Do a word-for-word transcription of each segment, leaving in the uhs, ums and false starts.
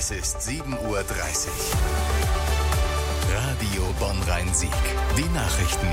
Es ist sieben Uhr dreißig. Radio Bonn-Rhein-Sieg. Die Nachrichten.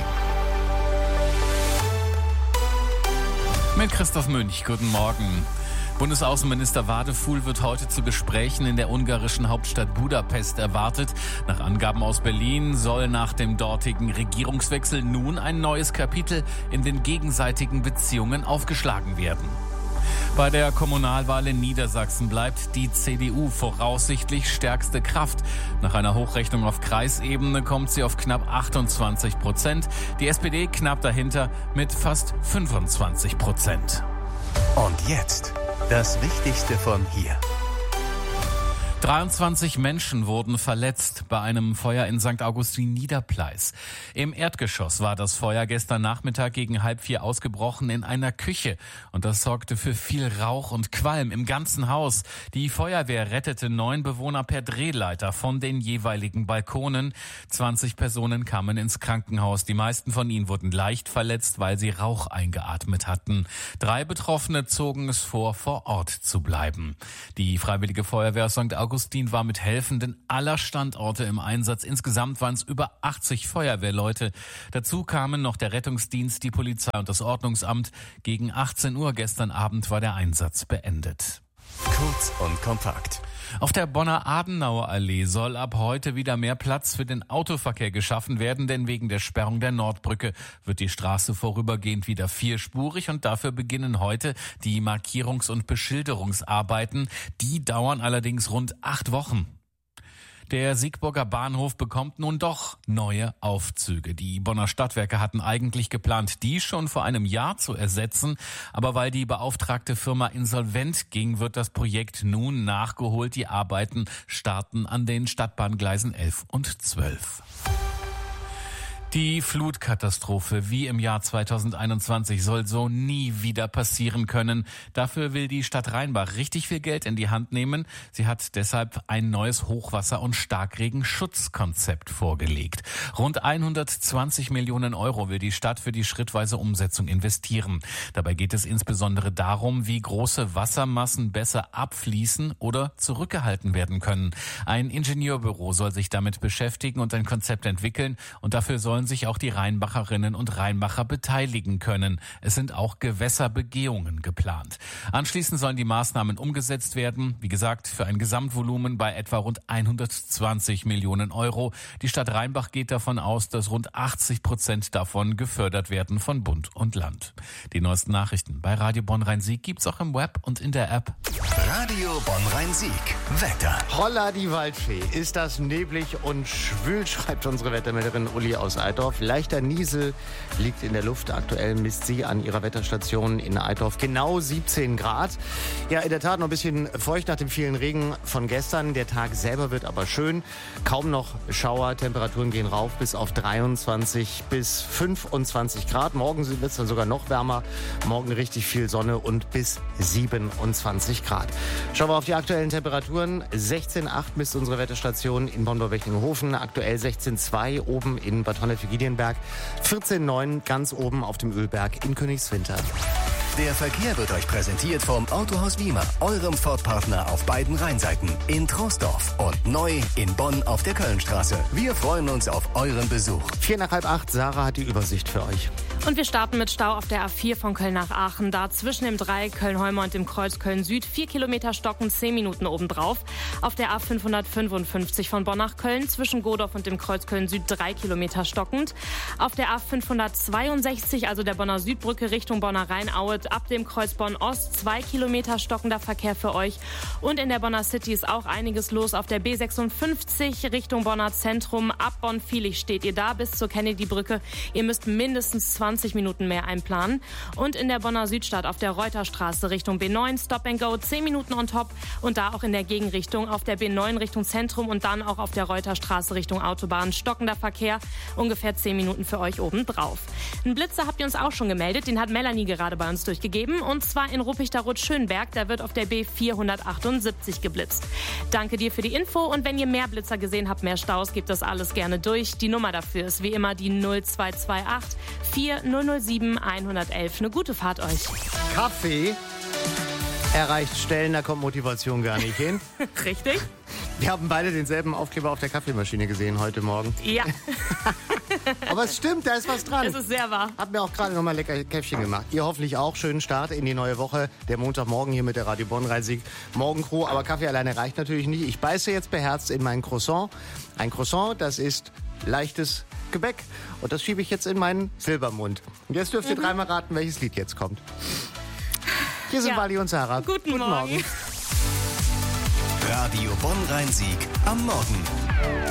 Mit Christoph Münch, guten Morgen. Bundesaußenminister Wadefuhl wird heute zu Gesprächen in der ungarischen Hauptstadt Budapest erwartet. Nach Angaben aus Berlin soll nach dem dortigen Regierungswechsel nun ein neues Kapitel in den gegenseitigen Beziehungen aufgeschlagen werden. Bei der Kommunalwahl in Niedersachsen bleibt die C D U voraussichtlich stärkste Kraft. Nach einer Hochrechnung auf Kreisebene kommt sie auf knapp achtundzwanzig Prozent. Die S P D knapp dahinter mit fast fünfundzwanzig Prozent. Und jetzt das Wichtigste von hier. dreiundzwanzig Menschen wurden verletzt bei einem Feuer in Sankt Augustin Niederpleis. Im Erdgeschoss war das Feuer gestern Nachmittag gegen halb vier ausgebrochen in einer Küche. Und das sorgte für viel Rauch und Qualm im ganzen Haus. Die Feuerwehr rettete neun Bewohner per Drehleiter von den jeweiligen Balkonen. zwanzig Personen kamen ins Krankenhaus. Die meisten von ihnen wurden leicht verletzt, weil sie Rauch eingeatmet hatten. Drei Betroffene zogen es vor, vor Ort zu bleiben. Die Freiwillige Feuerwehr aus Sankt Augustin Augustin war mit Helfenden aller Standorte im Einsatz. Insgesamt waren es über achtzig Feuerwehrleute. Dazu kamen noch der Rettungsdienst, die Polizei und das Ordnungsamt. Gegen achtzehn Uhr gestern Abend war der Einsatz beendet. Kurz und kompakt. Auf der Bonner Adenauer Allee soll ab heute wieder mehr Platz für den Autoverkehr geschaffen werden, denn wegen der Sperrung der Nordbrücke wird die Straße vorübergehend wieder vierspurig und dafür beginnen heute die Markierungs- und Beschilderungsarbeiten. Die dauern allerdings rund acht Wochen. Der Siegburger Bahnhof bekommt nun doch neue Aufzüge. Die Bonner Stadtwerke hatten eigentlich geplant, die schon vor einem Jahr zu ersetzen. Aber weil die beauftragte Firma insolvent ging, wird das Projekt nun nachgeholt. Die Arbeiten starten an den Stadtbahngleisen elf und zwölf. Die Flutkatastrophe wie im Jahr zweitausendeinundzwanzig soll so nie wieder passieren können. Dafür will die Stadt Rheinbach richtig viel Geld in die Hand nehmen. Sie hat deshalb ein neues Hochwasser- und Starkregen-Schutzkonzept vorgelegt. Rund hundertzwanzig Millionen Euro will die Stadt für die schrittweise Umsetzung investieren. Dabei geht es insbesondere darum, wie große Wassermassen besser abfließen oder zurückgehalten werden können. Ein Ingenieurbüro soll sich damit beschäftigen und ein Konzept entwickeln. Und dafür sollen sich auch die Rheinbacherinnen und Rheinbacher beteiligen können. Es sind auch Gewässerbegehungen geplant. Anschließend sollen die Maßnahmen umgesetzt werden. Wie gesagt, für ein Gesamtvolumen bei etwa rund hundertzwanzig Millionen Euro. Die Stadt Rheinbach geht davon aus, dass rund achtzig Prozent davon gefördert werden von Bund und Land. Die neuesten Nachrichten bei Radio Bonn-Rhein-Sieg gibt's auch im Web und in der App. Radio Bonn-Rhein-Sieg. Wetter. Holla die Waldfee. Ist das neblig und schwül, schreibt unsere Wettermelderin Uli aus Eidorf. Leichter Niesel liegt in der Luft. Aktuell misst sie an ihrer Wetterstation in Eidorf genau siebzehn Grad. Ja, in der Tat noch ein bisschen feucht nach dem vielen Regen von gestern. Der Tag selber wird aber schön. Kaum noch Schauer. Temperaturen gehen rauf bis auf dreiundzwanzig bis fünfundzwanzig Grad. Morgen wird es dann sogar noch wärmer. Morgen richtig viel Sonne und bis siebenundzwanzig Grad. Schauen wir auf die aktuellen Temperaturen. sechzehn Komma acht misst unsere Wetterstation in Bonn-Wechlinghofen. Aktuell sechzehn Komma zwei oben in Bad Honnef-Giedienberg. vierzehn Komma neun ganz oben auf dem Ölberg in Königswinter. Der Verkehr wird euch präsentiert vom Autohaus Wiemer, eurem Ford-Partner auf beiden Rheinseiten. In Troisdorf und neu in Bonn auf der Kölnstraße. Wir freuen uns auf euren Besuch. Vier nach halb acht. Sarah hat die Übersicht für euch. Und wir starten mit Stau auf der A vier von Köln nach Aachen. Da zwischen dem Dreieck Köln-Heumer und dem Kreuz Köln-Süd. Vier Kilometer stocken, zehn Minuten obendrauf. Auf der A fünfhundertfünfundfünfzig von Bonn nach Köln. Zwischen Godorf und dem Kreuz Köln-Süd drei Kilometer stockend. Auf der A fünfhundertzweiundsechzig, also der Bonner Südbrücke Richtung Bonner Rheinaue. Ab dem Kreuz Bonn-Ost zwei Kilometer stockender Verkehr für euch. Und in der Bonner City ist auch einiges los. Auf der B sechsundfünfzig Richtung Bonner Zentrum. Ab Bonn-Vielig steht ihr da bis zur Kennedy-Brücke. Ihr müsst mindestens zwanzig Minuten mehr einplanen. Und in der Bonner Südstadt auf der Reuterstraße Richtung B neun Stop and Go zehn Minuten on top. Und da auch in der Gegenrichtung auf der B neun Richtung Zentrum und dann auch auf der Reuterstraße Richtung Autobahn. Stockender Verkehr, ungefähr zehn Minuten für euch oben drauf. Einen Blitzer habt ihr uns auch schon gemeldet. Den hat Melanie gerade bei uns durchgegeben. Und zwar in Ruppichteroth-Schönberg. Da wird auf der B vierhundertachtundsiebzig geblitzt. Danke dir für die Info. Und wenn ihr mehr Blitzer gesehen habt, mehr Staus, gebt das alles gerne durch. Die Nummer dafür ist wie immer die null zwei zwei acht vier null null sieben eins eins eins. Eine gute Fahrt euch. Kaffee erreicht Stellen, da kommt Motivation gar nicht hin. Richtig. Wir haben beide denselben Aufkleber auf der Kaffeemaschine gesehen heute Morgen. Ja. Aber es stimmt, da ist was dran. Das ist sehr wahr. Hab mir auch gerade noch mal lecker Käffchen gemacht. Ihr hoffentlich auch. Schönen Start in die neue Woche. Der Montagmorgen hier mit der Radio Bonn Rhein-Sieg Morgencrew. Aber Kaffee alleine reicht natürlich nicht. Ich beiße jetzt beherzt in mein Croissant. Ein Croissant, das ist leichtes Gebäck. Und das schiebe ich jetzt in meinen Silbermund. Und jetzt dürft ihr mhm. dreimal raten, welches Lied jetzt kommt. Hier sind ja. Wally und Sarah. Guten, Guten Morgen. Morgen. Radio Bonn Rhein-Sieg am Morgen.